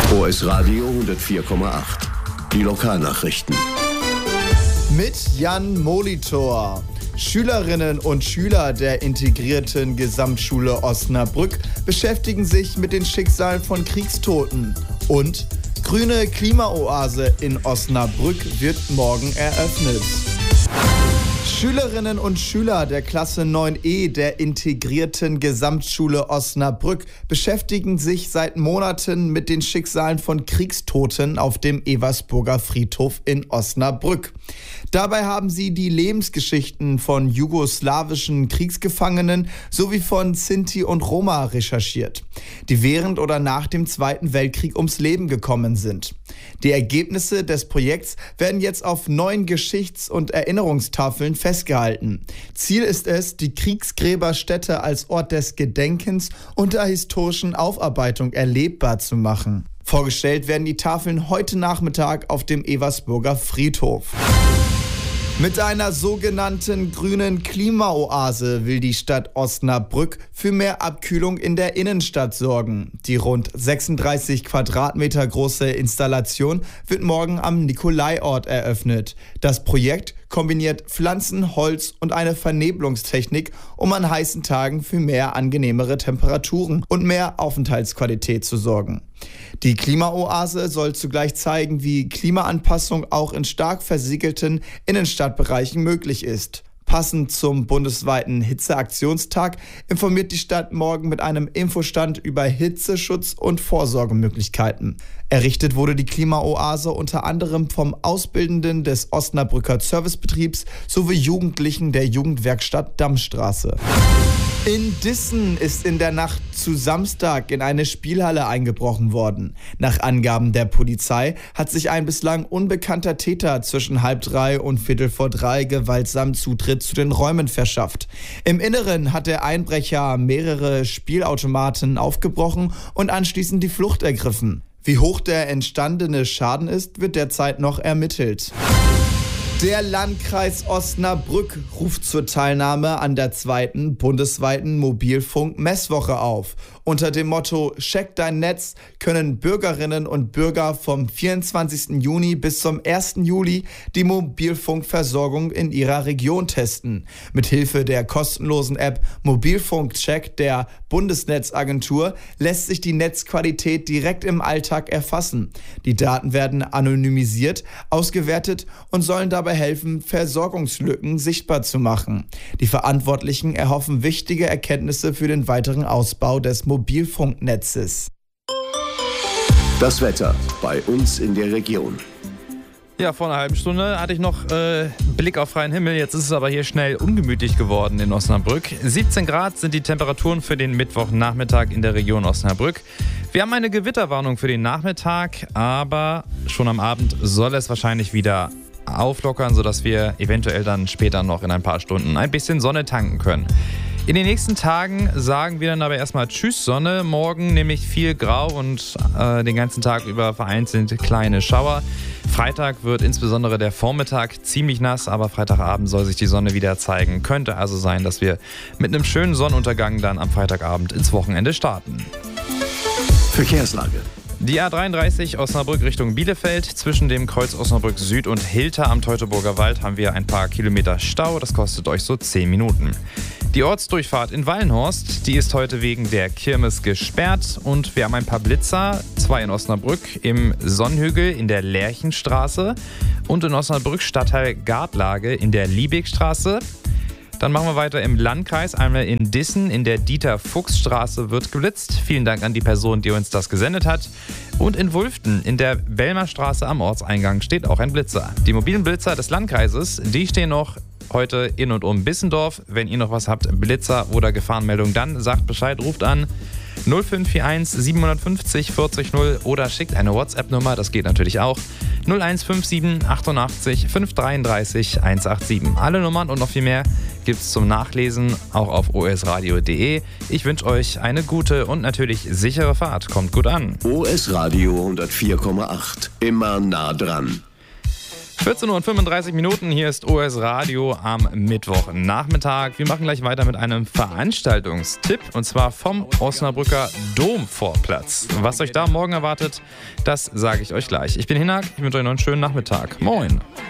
OS Radio 104,8. Die Lokalnachrichten. Mit Jan Molitor. Schülerinnen und Schüler der integrierten Gesamtschule Osnabrück beschäftigen sich mit den Schicksalen von Kriegstoten. Und grüne Klimaoase in Osnabrück wird morgen eröffnet. Schülerinnen und Schüler der Klasse 9e der integrierten Gesamtschule Osnabrück beschäftigen sich seit Monaten mit den Schicksalen von Kriegstoten auf dem Eversburger Friedhof in Osnabrück. Dabei haben sie die Lebensgeschichten von jugoslawischen Kriegsgefangenen sowie von Sinti und Roma recherchiert, die während oder nach dem Zweiten Weltkrieg ums Leben gekommen sind. Die Ergebnisse des Projekts werden jetzt auf 9 Geschichts- und Erinnerungstafeln festgehalten. Ziel ist es, die Kriegsgräberstätte als Ort des Gedenkens und der historischen Aufarbeitung erlebbar zu machen. Vorgestellt werden die Tafeln heute Nachmittag auf dem Eversburger Friedhof. Mit einer sogenannten grünen Klimaoase will die Stadt Osnabrück für mehr Abkühlung in der Innenstadt sorgen. Die rund 36 Quadratmeter große Installation wird morgen am Nikolaiort eröffnet. Das Projekt kombiniert Pflanzen, Holz und eine Vernebelungstechnik, um an heißen Tagen für mehr angenehmere Temperaturen und mehr Aufenthaltsqualität zu sorgen. Die Klimaoase soll zugleich zeigen, wie Klimaanpassung auch in stark versiegelten Innenstadtbereichen möglich ist. Passend zum bundesweiten Hitzeaktionstag informiert die Stadt morgen mit einem Infostand über Hitzeschutz und Vorsorgemöglichkeiten. Errichtet wurde die Klimaoase unter anderem vom Auszubildenden des Osnabrücker Servicebetriebs sowie Jugendlichen der Jugendwerkstatt Dammstraße. In Dissen ist in der Nacht zu Samstag in eine Spielhalle eingebrochen worden. Nach Angaben der Polizei hat sich ein bislang unbekannter Täter zwischen 2:30 und 2:45 gewaltsam Zutritt zu den Räumen verschafft. Im Inneren hat der Einbrecher mehrere Spielautomaten aufgebrochen und anschließend die Flucht ergriffen. Wie hoch der entstandene Schaden ist, wird derzeit noch ermittelt. Der Landkreis Osnabrück ruft zur Teilnahme an der 2. bundesweiten Mobilfunk-Messwoche auf. Unter dem Motto Check dein Netz können Bürgerinnen und Bürger vom 24. Juni bis zum 1. Juli die Mobilfunkversorgung in ihrer Region testen. Mithilfe der kostenlosen App Mobilfunkcheck der Bundesnetzagentur lässt sich die Netzqualität direkt im Alltag erfassen. Die Daten werden anonymisiert, ausgewertet und sollen dabei helfen, Versorgungslücken sichtbar zu machen. Die Verantwortlichen erhoffen wichtige Erkenntnisse für den weiteren Ausbau des Mobilfunknetzes. Das Wetter bei uns in der Region. Ja, vor einer halben Stunde hatte ich noch Blick auf freien Himmel. Jetzt ist es aber hier schnell ungemütlich geworden in Osnabrück. 17 Grad sind die Temperaturen für den Mittwochnachmittag in der Region Osnabrück. Wir haben eine Gewitterwarnung für den Nachmittag, aber schon am Abend soll es wahrscheinlich wieder auflockern, sodass wir eventuell dann später noch in ein paar Stunden ein bisschen Sonne tanken können. In den nächsten Tagen sagen wir dann aber erstmal Tschüss Sonne. Morgen nämlich viel Grau und den ganzen Tag über vereinzelt kleine Schauer. Freitag wird insbesondere der Vormittag ziemlich nass, aber Freitagabend soll sich die Sonne wieder zeigen. Könnte also sein, dass wir mit einem schönen Sonnenuntergang dann am Freitagabend ins Wochenende starten. Verkehrslage. Die A33 Osnabrück Richtung Bielefeld. Zwischen dem Kreuz Osnabrück Süd und Hilter am Teutoburger Wald haben wir ein paar Kilometer Stau. Das kostet euch so 10 Minuten. Die Ortsdurchfahrt in Wallenhorst, die ist heute wegen der Kirmes gesperrt. Und wir haben ein paar Blitzer. 2 in Osnabrück, im Sonnhügel in der Lerchenstraße und in Osnabrück Stadtteil Gartlage in der Liebigstraße. Dann machen wir weiter im Landkreis. Einmal in Dissen in der Dieter-Fuchs-Straße wird geblitzt. Vielen Dank an die Person, die uns das gesendet hat. Und in Wulften in der Bellmerstraße am Ortseingang steht auch ein Blitzer. Die mobilen Blitzer des Landkreises, die stehen noch heute in und um Bissendorf. Wenn ihr noch was habt, Blitzer oder Gefahrenmeldung, dann sagt Bescheid, ruft an 0541 750 40 0 oder schickt eine WhatsApp-Nummer, das geht natürlich auch, 0157 88 533 187. Alle Nummern und noch viel mehr gibt's zum Nachlesen auch auf osradio.de. Ich wünsche euch eine gute und natürlich sichere Fahrt. Kommt gut an. OS Radio 104,8. Immer nah dran. 14:35 Uhr, hier ist OS Radio am Mittwochnachmittag. Wir machen gleich weiter mit einem Veranstaltungstipp und zwar vom Osnabrücker Domvorplatz. Was euch da morgen erwartet, das sage ich euch gleich. Ich bin Hinak, ich wünsche euch noch einen schönen Nachmittag. Moin!